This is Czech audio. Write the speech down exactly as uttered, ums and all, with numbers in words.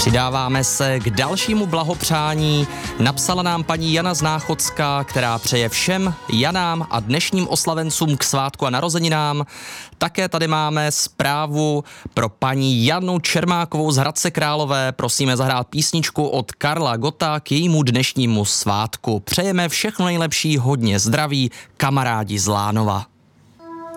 Přidáváme se k dalšímu blahopřání. Napsala nám paní Jana z Náchodská, která přeje všem Janám a dnešním oslavencům k svátku a narozeninám. Také tady máme zprávu pro paní Janu Čermákovou z Hradce Králové. Prosíme zahrát písničku od Karla Gotta k jejímu dnešnímu svátku. Přejeme všechno nejlepší, hodně zdraví, kamarádi z Lánova.